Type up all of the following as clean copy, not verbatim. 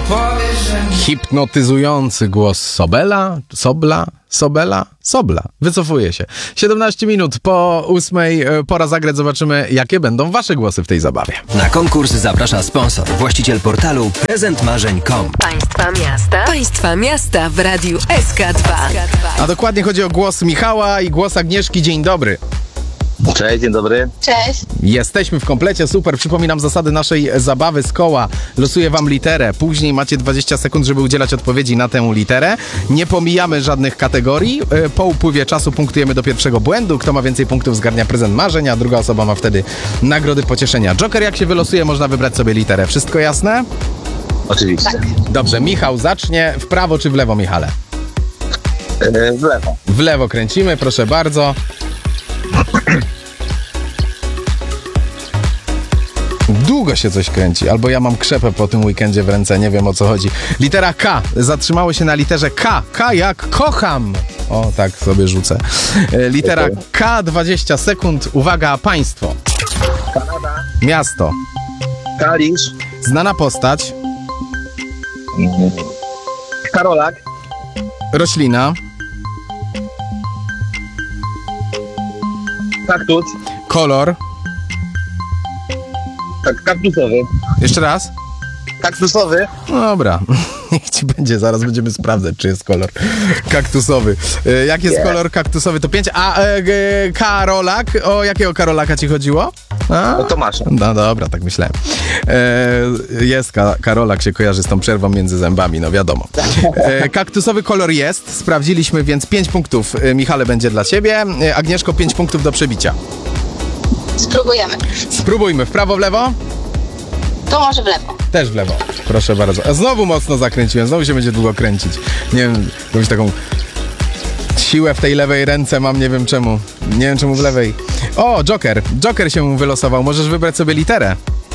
Hipnotyzujący głos Sobela. Wycofuje się. 17 minut po 8:00. Pora zagrać. Zobaczymy, jakie będą wasze głosy w tej zabawie. Na konkurs zaprasza sponsor, właściciel portalu prezentmarzeń.com. Państwa miasta w radiu SK2. A dokładnie chodzi o głos Michała i głos Agnieszki. Dzień dobry. Cześć, dzień dobry. Cześć. Jesteśmy w komplecie, super. Przypominam zasady naszej zabawy z koła. Losuję wam literę. Później macie 20 sekund, żeby udzielać odpowiedzi na tę literę. Nie pomijamy żadnych kategorii. Po upływie czasu punktujemy do pierwszego błędu. Kto ma więcej punktów, zgarnia prezent marzenia, a druga osoba ma wtedy nagrody pocieszenia. Joker, jak się wylosuje, można wybrać sobie literę. Wszystko jasne? Oczywiście. Tak. Dobrze, Michał zacznie. W prawo czy w lewo, Michale? W lewo. W lewo kręcimy, proszę bardzo. Długo się coś kręci, albo ja mam krzepę po tym weekendzie w ręce, nie wiem o co chodzi. Litera K, zatrzymało się na literze K. K jak kocham. O, tak sobie rzucę. Litera K, 20 sekund. Uwaga, państwo. Kanada. Miasto. Kalisz. Znana postać. Karolak. Roślina. Kaktus. Kolor. Kaktusowy. Jeszcze raz. Kaktusowy. No dobra, niech ci będzie, zaraz będziemy sprawdzać, czy jest kolor kaktusowy. Jak jest kolor kaktusowy, to 5. A Karolak, o jakiego Karolaka ci chodziło? O Tomasza. No dobra, tak myślałem. Jest Karolak, się kojarzy z tą przerwą między zębami, no wiadomo. Kaktusowy kolor jest, sprawdziliśmy, więc 5 punktów, Michale, będzie dla ciebie. Agnieszko, 5 punktów do przebicia. Spróbujemy. Spróbujmy, w prawo, w lewo? To może w lewo. Też w lewo, proszę bardzo. A znowu mocno zakręciłem, znowu się będzie długo kręcić. Nie wiem, jakąś taką siłę w tej lewej ręce mam, nie wiem czemu. Nie wiem czemu w lewej. O, Joker. Joker się wylosował. Możesz wybrać sobie literę.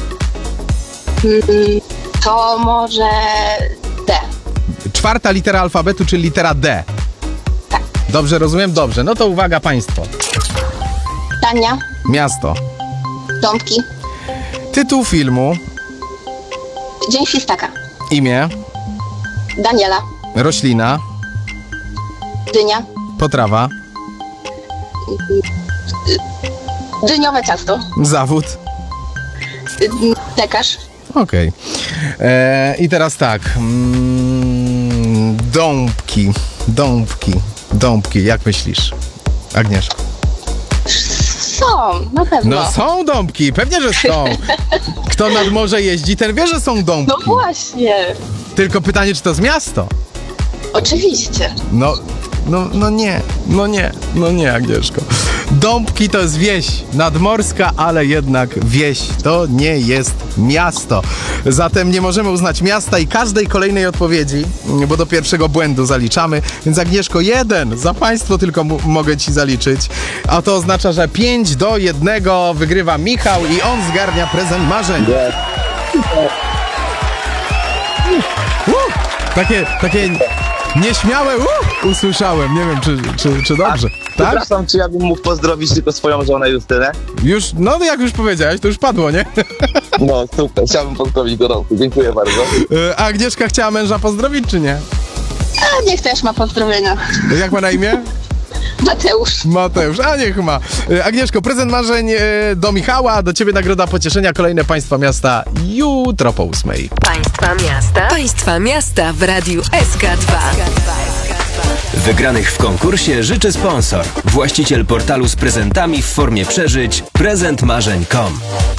To może D. 4. litera alfabetu, czyli litera D. Tak. Dobrze rozumiem? Dobrze. No to uwaga, państwo. Dania. Miasto. Dąbki. Tytuł filmu. Dzień Świstaka. Imię. Daniela. Roślina. Dynia. Potrawa. Dyniowe ciasto. Zawód. Dekarz. Okej. I teraz tak. Dąbki. Jak myślisz, Agnieszko? Są, na pewno. No są dąbki, pewnie, że są. Kto nad morze jeździ, ten wie, że są dąbki. No właśnie. Tylko pytanie, czy to z miasto? Oczywiście. No nie, Agnieszko. Dąbki to jest wieś nadmorska, ale jednak wieś to nie jest miasto. Zatem nie możemy uznać miasta i każdej kolejnej odpowiedzi, bo do pierwszego błędu zaliczamy. Więc Agnieszko, 1 za państwo tylko mogę ci zaliczyć. A to oznacza, że 5-1 wygrywa Michał i on zgarnia prezent marzeń. Takie nieśmiałe usłyszałem. Nie wiem, czy dobrze. Tak? Przepraszam, czy ja bym mógł pozdrowić tylko swoją żonę Justynę? Już, no jak już powiedziałeś, to już padło, nie? No super, chciałbym pozdrowić gorąco. Dziękuję bardzo. A Agnieszka chciała męża pozdrowić, czy nie? A niech też ma pozdrowienia. Jak ma na imię? Mateusz. A niech ma. Agnieszko, prezent marzeń do Michała, do ciebie nagroda pocieszenia, kolejne państwa miasta jutro po 8:00. Państwa miasta w radiu SK2. Wygranych w konkursie życzy sponsor, właściciel portalu z prezentami w formie przeżyć prezentmarzeń.com.